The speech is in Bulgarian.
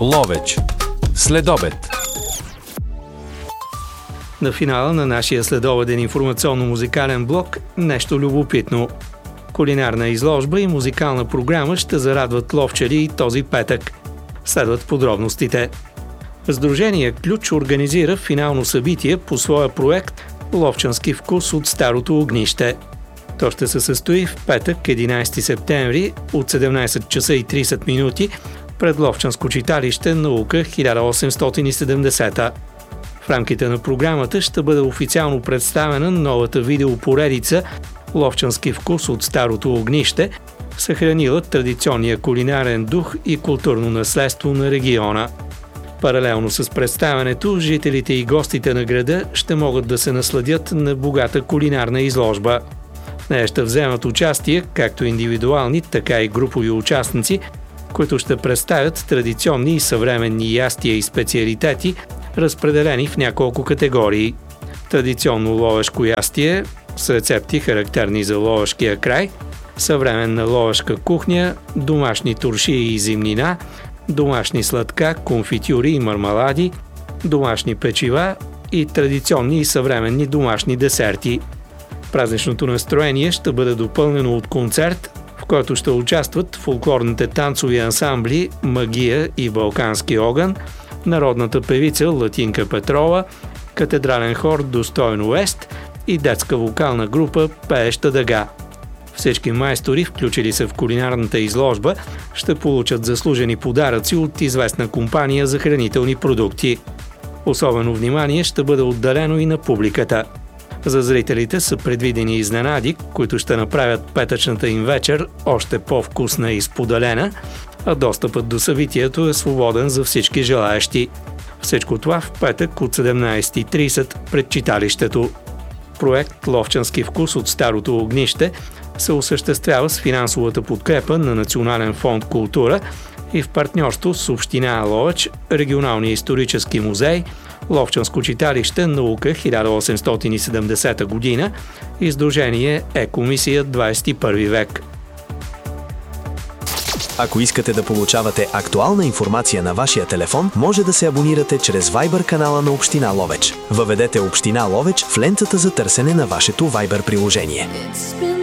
Ловеч. Следобед. На финала на нашия следобеден информационно-музикален блок нещо любопитно. Кулинарна изложба и музикална програма ще зарадват ловчари и този петък. Следват подробностите. Сдружение Ключ организира финално събитие по своя проект «Ловчански вкус от старото огнище». То ще се състои в петък, 11 септември от 17 часа и 30 минути пред Ловчанско читалище «Наука 1870». В рамките на програмата ще бъде официално представена новата видеопоредица «Ловчански вкус от старото огнище», съхранила традиционния кулинарен дух и културно наследство на региона. Паралелно с представянето, жителите и гостите на града ще могат да се насладят на богата кулинарна изложба. В нея ще вземат участие както индивидуални, така и групови участници, които ще представят традиционни и съвременни ястия и специалитети, разпределени в няколко категории. Традиционно ловешко ястие с рецепти характерни за ловешкия край, съвременна ловешка кухня, домашни туршии и зимнина, домашни сладка, конфитюри и мармалади, домашни печива и традиционни и съвременни домашни десерти. Празничното настроение ще бъде допълнено от концерт, в който ще участват фолклорните танцови ансамбли «Магия» и «Балкански огън», народната певица Латинка Петрова, катедрален хор «Достойно Уест» и детска вокална група «Пееща дъга». Всички майстори, включили се в кулинарната изложба, ще получат заслужени подаръци от известна компания за хранителни продукти. Особено внимание ще бъде отделено и на публиката. За зрителите са предвидени изненади, които ще направят петъчната им вечер още по-вкусна и споделена, а достъпът до събитието е свободен за всички желаещи. Всичко това в петък от 17:30 пред читалището. Проект «Ловчански вкус от старото огнище» се осъществява с финансовата подкрепа на Национален фонд «Култура» и в партньорство с Община Ловеч, Регионалния исторически музей, Ловчанско читалище «Наука 1870 година» и Сдружение Е-комисия 21 век. Ако искате да получавате актуална информация на вашия телефон, може да се абонирате чрез Viber канала на Община Ловеч. Въведете Община Ловеч в лентата за търсене на вашето Viber приложение.